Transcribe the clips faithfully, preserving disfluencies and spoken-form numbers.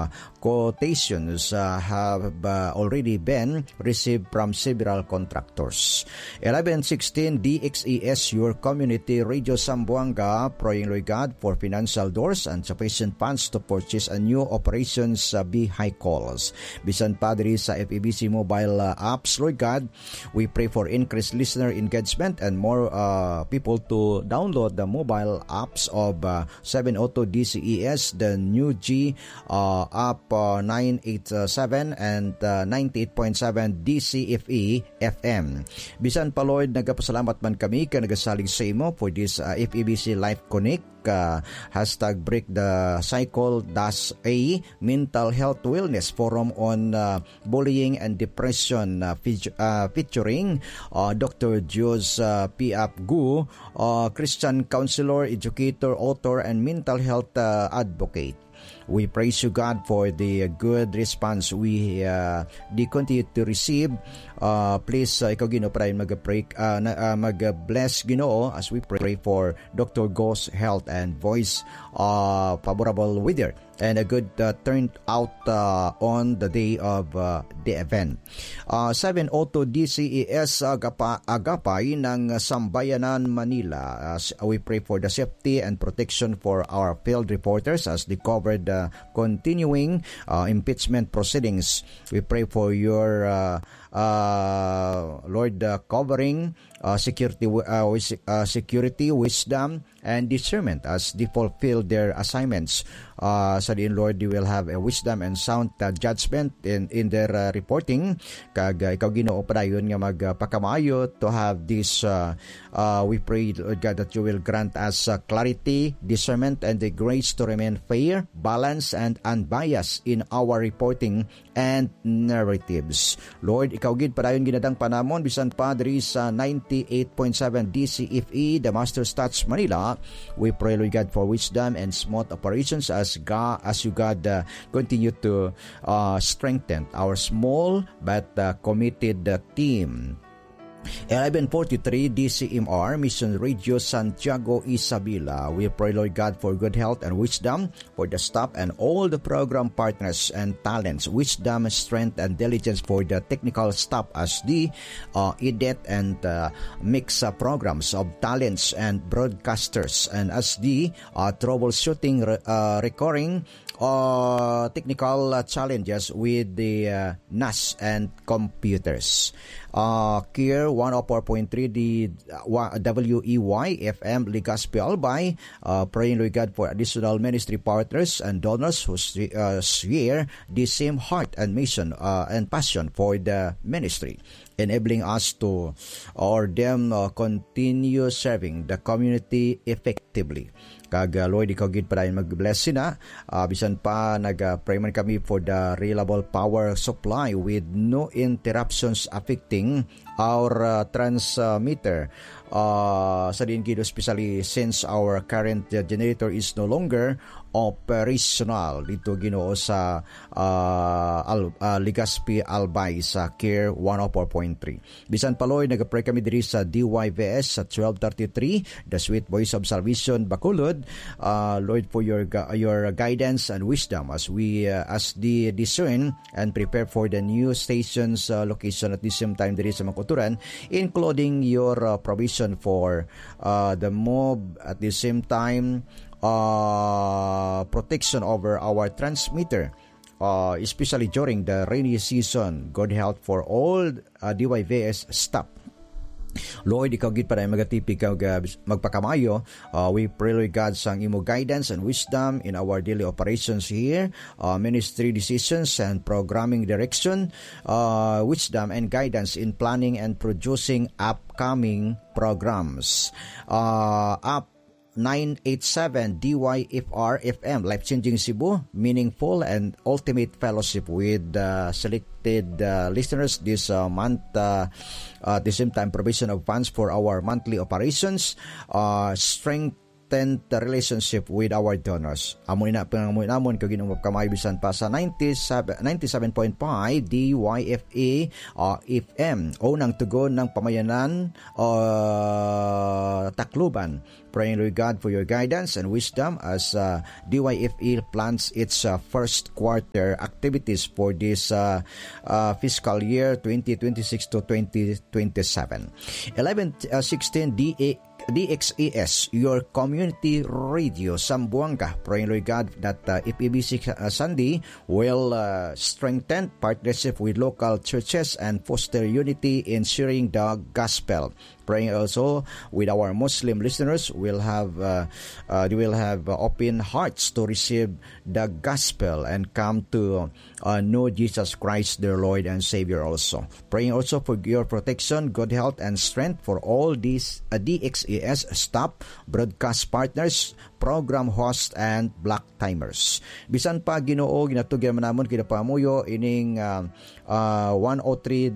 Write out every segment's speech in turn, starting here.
uh, quotations uh, have uh, already been received from several contractors. eleven sixteen D X E S, your community radio Zamboanga, praying Lord God for financial doors and sufficient funds to purchase a new operations uh, be high calls. Bisan Padre sa F E B C mobile uh, apps, Lord God, we pray for increased listener engagement and more uh, people to download the mobile apps of uh, seven oh two D C E S, the new G uh, app uh, nine eighty-seven and uh, ninety-eight point seven D C F E F M. Bisan pa Lord, nagapasalamat man kami ka nagasalig sa imo for this uh, F E B C Life Connect uh, hashtag break the cycle dash a mental health wellness forum on uh, bullying and depression uh, feature, uh, featuring uh, Doctor Jose uh, P. Gu, uh, Christian counselor, educator, author, and mental health uh, advocate. We praise you, God, for the good response we uh, di continue to receive. Uh, please, uh, ikaw Ginoo, para mag-pray, uh, uh, mag-bless Ginoo as we pray for Doctor Go's health and voice uh, favorable weather and a good uh, turnout uh, on the day of uh, the event. Uh, seven oh two D C E S agapa, agapay ng Sambayanan, Manila. As we pray for the safety and protection for our field reporters as they covered uh, continuing uh, impeachment proceedings. We pray for your uh, uh, Lord uh, covering uh, security, uh, uh, security, wisdom, and discernment as they fulfill their assignments. Uh, sa diin, Lord, they will have a wisdom and sound uh, judgment in in their uh, reporting. Kag uh, ikaw Ginoo padayon nga magpakamayo to have this. Uh, uh, we pray, Lord God, that you will grant us uh, clarity, discernment, and the grace to remain fair, balanced, and unbiased in our reporting and narratives. Lord, ikaw gid padayon ginadang panamon bisan Padre sa ninety-eight point seven D C F E, the Master Stats Manila. We pray, Lord God, for wisdom and smooth operations as God, as you God uh, continue to uh, strengthen our small but uh, committed uh, team. eleven forty-three D C M R Mission Radio Santiago, Isabela. We pray, Lord God, for good health and wisdom for the staff and all the program partners and talents, wisdom, strength, and diligence for the technical staff as the uh, edit and uh, mix uh, programs of talents and broadcasters, and as the uh, troubleshooting re- uh, recurring uh, technical uh, challenges with the uh, N A S and computers. Uh, Care one oh four point three the uh, W E Y F M Legazpi Albay, uh, praying, Lord God, for additional ministry partners and donors who uh, share the same heart and mission uh, and passion for the ministry, enabling us to or them uh, continue serving the community effectively. Kag uh, Lord, ikaw gid padayon mag-bless sina. Uh, bisan pa nag-pray man kami for the reliable power supply with no interruptions affecting our uh, transmitter. Uh, sa din gid, especially since our current uh, generator is no longer operational dito Ginoo sa uh, Al, uh, Legazpi Albay sa Care one oh four point three. Bisan pa Lord, nag-pray kami diri sa D Y V S sa twelve thirty-three, the Sweet Voice of Salvation, Bacolod. Uh, Lord, for your your guidance and wisdom as we uh, as the discern and prepare for the new station's uh, location at the same time diri sa Makuturan, including your uh, provision for uh, the mob at the same time uh, protection over our transmitter, uh, especially during the rainy season. Good health for all uh, D Y V S staff. Lord, ikaw gid para magatipi ka magpakamayo. Uh, we pray, Lord God, sang imo guidance and wisdom in our daily operations here, uh, ministry decisions and programming direction, uh, wisdom and guidance in planning and producing upcoming programs. Uh, up nine eighty-seven D Y F R F M, Life-Changing Cebu, meaningful and ultimate fellowship with uh, selected uh, listeners this uh, month. Uh, at the same time, provision of funds for our monthly operations, uh, strength consistent relationship with our donors. Amo na pangamoy namon kag Ginoong kamay bisan pa sa ninety-seven point five D Y F A uh, F M o nang tugon ng pamayanan uh, Tacloban. Praying, Lord God, for your guidance and wisdom as uh, D Y F A plans its uh, first quarter activities for this uh, uh, fiscal year twenty twenty-six to twenty twenty-seven. eleven sixteen D A D X A S, your community radio, Zamboanga. Praying, Lord God, that uh, F E B C uh, Sunday will uh, strengthen partnership with local churches and foster unity in sharing the gospel. Praying also with our Muslim listeners, will have uh, uh, they will have uh, open hearts to receive the gospel and come to uh, know Jesus Christ, their Lord and Savior also. Praying also for your protection, good health, and strength for all these uh, D X A S staff, broadcast partners, program host, and black timers. Bisan pa Ginoo, ginatugyan man namon kita pamuyo ining uh, uh, one oh three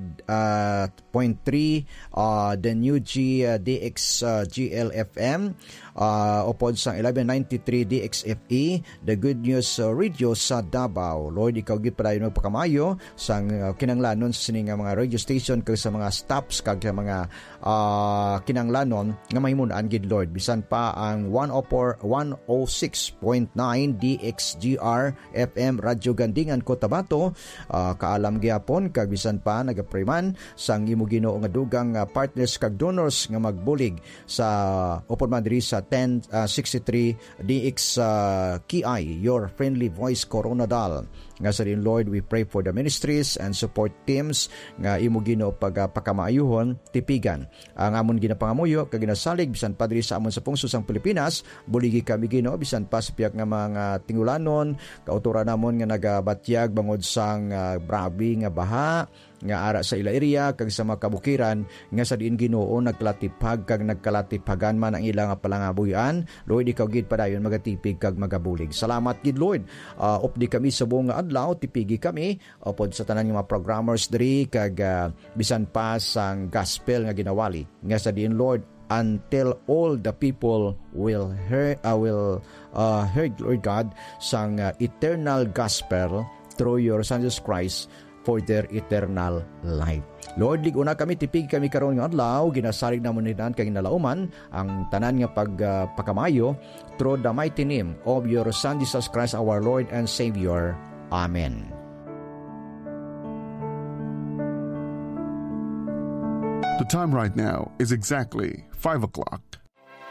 point three uh, the new G uh, D X uh, G L F M uh, upod sa eleven ninety-three D X F E, the Good News uh, Radio sa Davao. Lord, ikaw gid padayon magpakamayo sang uh, kinanglanon sa sining mga radio station kag sa mga stops kag sa mga uh, kinanglanon nga mahimun-an gid Lord. Bisan pa ang one oh six point nine D X G R F M Radyo Gandingan Cotabato, uh, kaalam gyapon kag bisan pa nagapreman sang imo Ginoo nga dugang uh, partners kag donors nga magbulig sa upod man diri sa ten sixty-three D X uh, K I, your friendly voice Coronadal. Nga sa din Lord, we pray for the ministries and support teams nga imo Ginoo pagpakamaayuhon tipigan ang amon ginapangamuyo kag ginasalig bisan pa diri sa amon sa pungsod sang Pilipinas. Buligi kami Ginoo bisan pa sa piyak nga mga tingulanon, kauturan namon nga nagabatyag bangod sang uh, brabi nga baha nga ara sa ila area kag sa mga kabukiran nga sa diin Ginoo nagkalatipag kag nagkalatipagan man ang ilang palangabuyan. Lord, ikaw gid padayon magatipig kag magabulig. Salamat gid Lord. Uh, updi kami sa buong adlaw, tipigi kami upod sa tanan nga mga programmers diri kag uh, bisan pa sang gospel nga ginawali nga sa diin Lord, until all the people will hear uh, will uh, hear Lord God sang uh, eternal gospel through your Son Jesus Christ for their eternal life. Lord, liguna kami, tipig kami karon nga adlaw, ginasalig namon nidan kay nalauman ang tanan nga pagpakamayo uh, through the mighty name of your Son Jesus Christ, our Lord and Savior. Amen. The time right now is exactly five o'clock.